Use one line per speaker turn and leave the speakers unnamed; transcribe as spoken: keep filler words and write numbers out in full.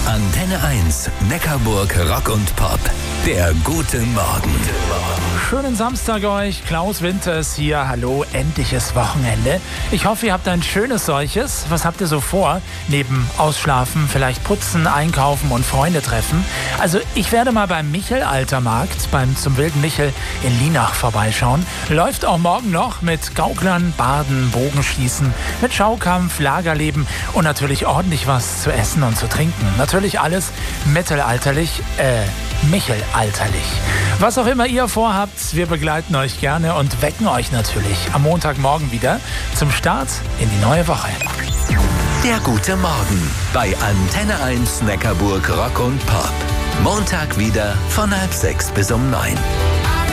Antenne eins, Neckarburg Rock und Pop. Der gute Morgen.
Schönen Samstag euch, Klaus Winters hier. Hallo, endliches Wochenende. Ich hoffe, ihr habt ein schönes solches. Was habt ihr so vor? Neben Ausschlafen, vielleicht putzen, einkaufen und Freunde treffen. Also ich werde mal beim Michel-Altermarkt, beim Zum Wilden Michel in Lienach vorbeischauen. Läuft auch morgen noch mit Gauklern, Baden, Bogenschießen, mit Schaukampf, Lagerleben und natürlich ordentlich was zu essen und zu trinken. Natürlich alles mittelalterlich, äh, Michelalterlich. Was auch immer ihr vorhabt, wir begleiten euch gerne und wecken euch natürlich am Montagmorgen wieder zum Start in die neue Woche.
Der gute Morgen bei Antenne eins Neckarburg Rock und Pop. Montag wieder von halb sechs bis um neun.